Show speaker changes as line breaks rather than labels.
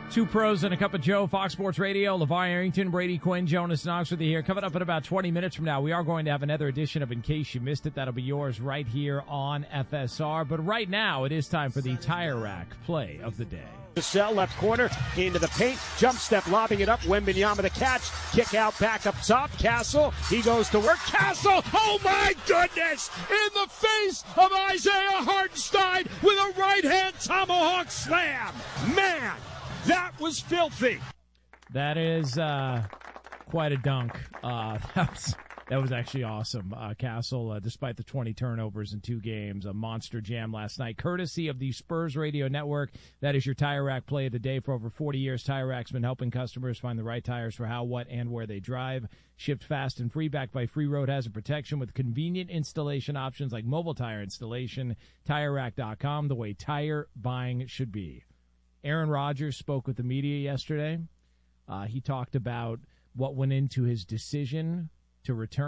Two pros and a cup of Joe, Fox Sports Radio. LeVar Arrington, Brady Quinn, Jonas Knox with you here. Coming up in about 20 minutes from now, we are going to have another edition of In Case You Missed It. That'll be yours right here on FSR. But right now, it is time for the Tire Rack play of the day.
Cell left corner into the paint, jump step, lobbing it up. Wembanyama the catch, kick out, back up top. Castle, he goes to work. Castle, oh my goodness! In the face of Isaiah Hartenstein with a right-hand tomahawk slam. Man, that was filthy.
That is quite a dunk. That was actually awesome. Castle, despite the 20 turnovers in 2 games, a monster jam last night, courtesy of the Spurs Radio Network. That is your Tire Rack play of the day. For over 40 years, Tire Rack's been helping customers find the right tires for how, what, and where they drive. Shipped fast and free, backed by free road hazard protection with convenient installation options like mobile tire installation. TireRack.com, the way tire buying should be. Aaron Rodgers spoke with the media yesterday. He talked about what went into his decision to return